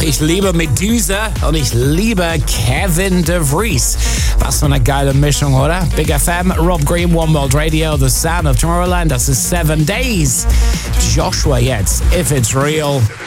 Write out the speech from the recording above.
Ich liebe Medusa und ich liebe Kevin DeVries. Was für eine geile Mischung, oder? Big FM, Rob Green, One World Radio, The Sound of Tomorrowland. Das ist 7 Days. Joshua jetzt, If It's Real.